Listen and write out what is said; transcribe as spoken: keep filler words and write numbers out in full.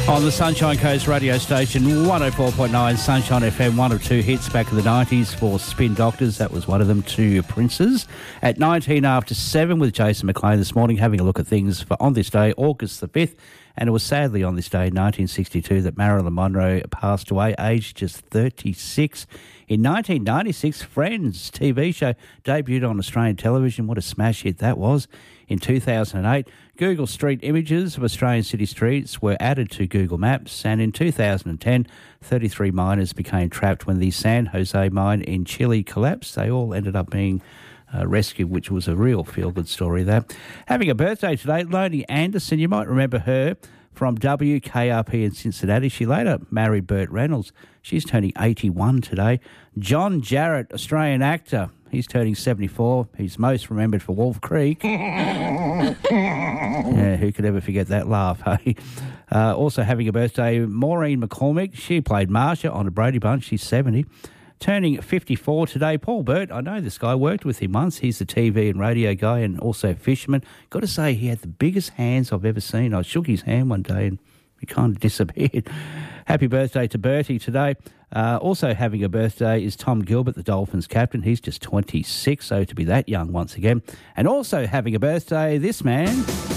On the Sunshine Coast radio station, one oh four point nine Sunshine F M, one of two hits back in the nineties for Spin Doctors. That was one of them, Two Princes. At nineteen after seven with Jason McLean this morning, having a look at things for on this day, August the fifth. And it was sadly on this day, nineteen sixty-two, that Marilyn Monroe passed away, aged just thirty-six. In nineteen ninety-six, Friends T V show debuted on Australian television. What a smash hit that was. In two thousand eight, Google Street images of Australian city streets were added to Google Maps. And in two thousand ten, thirty-three miners became trapped when the San Jose mine in Chile collapsed. They all ended up being uh, rescued, which was a real feel-good story, that. Having a birthday today, Lonnie Anderson. You might remember her from W K R P in Cincinnati. She later married Burt Reynolds. She's turning eighty-one today. John Jarrett, Australian actor. He's turning seventy-four. He's most remembered for Wolf Creek. Yeah, who could ever forget that laugh, hey? Uh, also having a birthday, Maureen McCormick. She played Marsha on The Brady Bunch. She's seventy. Turning fifty-four today, Paul Burt. I know this guy, worked with him once. He's the T V and radio guy and also fisherman. Got to say, he had the biggest hands I've ever seen. I shook his hand one day and he kind of disappeared. Happy birthday to Bertie today. Uh, also having a birthday is Tom Gilbert, the Dolphins captain. He's just twenty-six, so to be that young once again. And also having a birthday, this man...